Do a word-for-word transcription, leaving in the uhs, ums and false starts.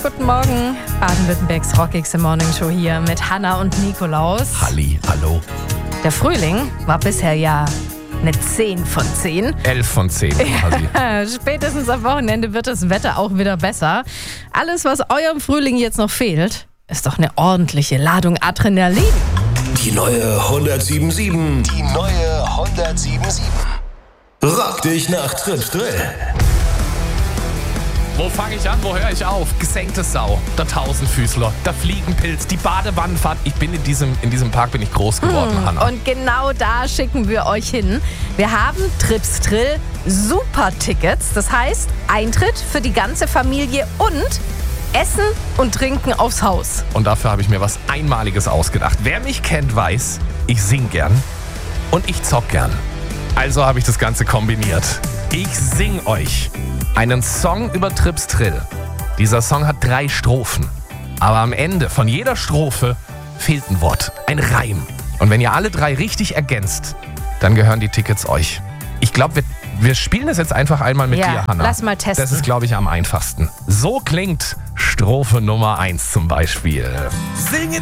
guten Morgen. Baden-Württembergs rockigste Morningshow hier mit Hanna und Nikolaus. Halli, hallo. Der Frühling war bisher ja eine zehn von zehn. elf von zehn quasi. Ja, spätestens am Wochenende wird das Wetter auch wieder besser. Alles, was eurem Frühling jetzt noch fehlt, ist doch eine ordentliche Ladung Adrenalin. Die neue hundertsieben sieben. Die neue hundertsieben sieben. Rock dich nach Trips Drill. Wo fange ich an? Wo höre ich auf? Gesenkte Sau, der Tausendfüßler, der Fliegenpilz, die Badewannenfahrt. Ich bin in diesem, in diesem Park bin ich groß geworden, hm, Hanna. Und genau da schicken wir euch hin. Wir haben Trips Drill Super-Tickets. Das heißt, Eintritt für die ganze Familie und Essen und Trinken aufs Haus. Und dafür habe ich mir was Einmaliges ausgedacht. Wer mich kennt, weiß, ich sing gern und ich zock gern. Also habe ich das Ganze kombiniert. Ich sing euch einen Song über Trips Drill. Dieser Song hat drei Strophen. Aber am Ende von jeder Strophe fehlt ein Wort, ein Reim. Und wenn ihr alle drei richtig ergänzt, dann gehören die Tickets euch. Ich glaube, wir, wir spielen das jetzt einfach einmal mit ja, dir, Hanna. Lass mal testen. Das ist, glaube ich, am einfachsten. So klingt Strophe Nummer eins zum Beispiel. Singen